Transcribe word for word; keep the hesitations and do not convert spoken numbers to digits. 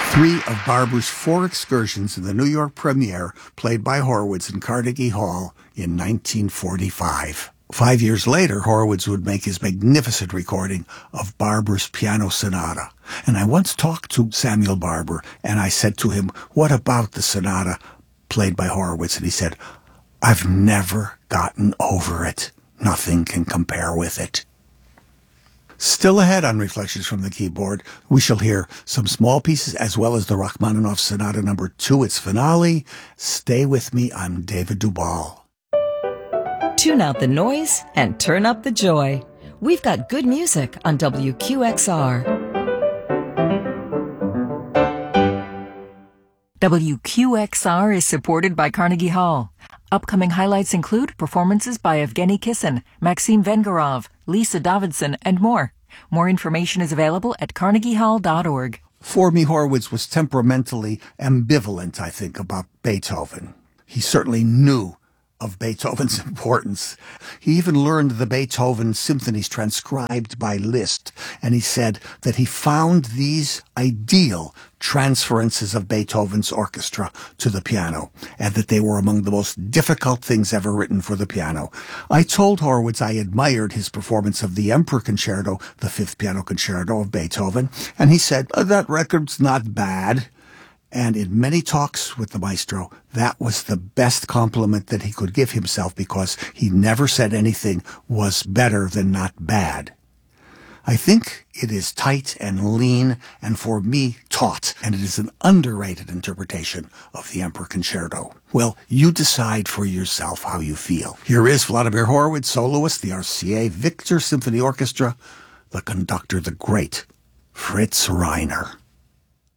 Three of Barber's four excursions in the New York premiere, played by Horowitz in Carnegie Hall in nineteen forty-five. Five years later, Horowitz would make his magnificent recording of Barber's Piano Sonata. And I once talked to Samuel Barber, and I said to him, "What about the sonata played by Horowitz?" And he said, "I've never gotten over it. Nothing can compare with it." Still ahead on Reflections from the Keyboard, we shall hear some small pieces as well as the Rachmaninoff Sonata number two, its finale. Stay with me, I'm David Dubal. Tune out the noise and turn up the joy. We've got good music on W Q X R. W Q X R is supported by Carnegie Hall. Upcoming highlights include performances by Evgeny Kissin, Maxim Vengerov, Lisa Davidson, and more. More information is available at carnegie hall dot org. For me, Horowitz was temperamentally ambivalent, I think, about Beethoven. He certainly knew of Beethoven's importance. He even learned the Beethoven symphonies transcribed by Liszt, and he said that he found these ideal transferences of Beethoven's orchestra to the piano, and that they were among the most difficult things ever written for the piano. I told Horowitz I admired his performance of the Emperor Concerto, the Fifth Piano Concerto of Beethoven, and he said, "That record's not bad." And in many talks with the maestro, that was the best compliment that he could give himself, because he never said anything was better than not bad. I think it is tight and lean, and for me, taut, and it is an underrated interpretation of the Emperor Concerto. Well, you decide for yourself how you feel. Here is Vladimir Horowitz, soloist, the R C A Victor Symphony Orchestra, the conductor, the great Fritz Reiner.